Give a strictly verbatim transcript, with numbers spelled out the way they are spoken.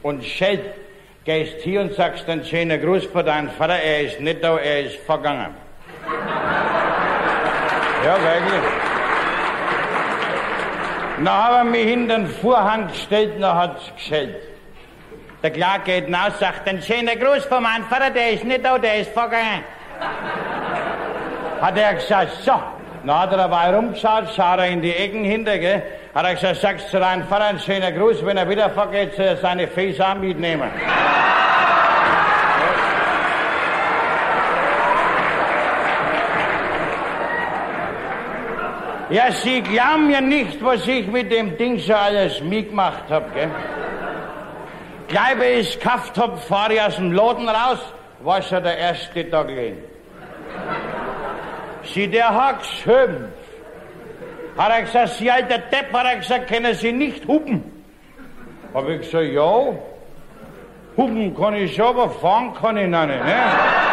und schellt, gehst hier und sagst einen schönen Gruß für deinen Vater, er ist nicht da, er ist vergangen. Ja, wirklich. Dann hat er mich hinter den Vorhang gestellt und dann hat's geschellt. Der Clark geht hinaus, sagt, ein schöner Gruß von meinem Vater, der ist nicht da, der ist vergangen. Hat er gesagt, so. Dann hat er dabei rumgeschaut, schaut er in die Ecken hinter, gell. Hat er gesagt, sagst zu deinem Vater ein schöner Gruß, wenn er wieder vergeht, soll er seine Fäße auch mitnehmen. Ja, Sie glauben ja nicht, was ich mit dem Ding so alles mitgemacht hab, gell. Gleich wie ich's gekauft hab, fahr ich aus dem Laden raus, war schon der erste Tag gewesen. Sie, der hat geschimpft. Hat er gesagt, Sie alter Depp, hat er gesagt, können Sie nicht hupen? Hab ich gesagt, ja, hupen kann ich schon, aber fahren kann ich noch nicht, ne?